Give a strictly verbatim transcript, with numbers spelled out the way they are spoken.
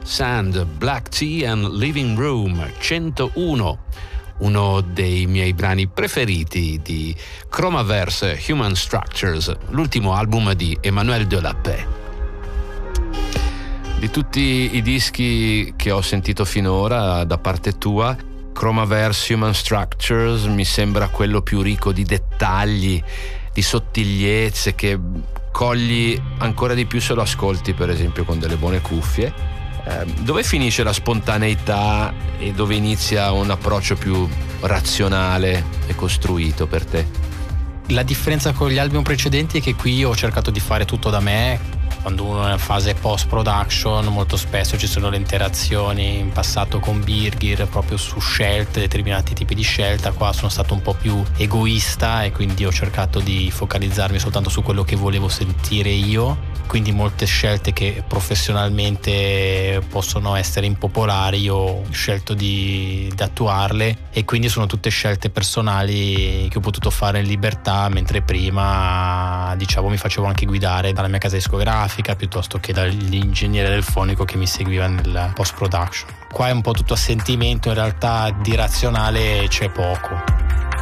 Sand, Black Tea and Living Room centouno, uno dei miei brani preferiti di Chromaverse Human Structures, l'ultimo album di Emmanuel Delapé. Di tutti i dischi che ho sentito finora da parte tua, Chromaverse Human Structures mi sembra quello più ricco di dettagli, di sottigliezze, che cogli ancora di più se lo ascolti per esempio con delle buone cuffie. Eh, dove finisce la spontaneità e dove inizia un approccio più razionale e costruito per te? La differenza con gli album precedenti è che qui ho cercato di fare tutto da me. Quando uno è in fase post production molto spesso ci sono le interazioni, in passato con Birgir proprio su scelte, determinati tipi di scelta. Qua sono stato un po' più egoista e quindi ho cercato di focalizzarmi soltanto su quello che volevo sentire io, quindi molte scelte che professionalmente possono essere impopolari io ho scelto di, di attuarle, e quindi sono tutte scelte personali che ho potuto fare in libertà, mentre prima diciamo mi facevo anche guidare dalla mia casa discografica piuttosto che dall'ingegnere del fonico che mi seguiva nel post production. Qua è un po' tutto a sentimento, in realtà di razionale c'è poco.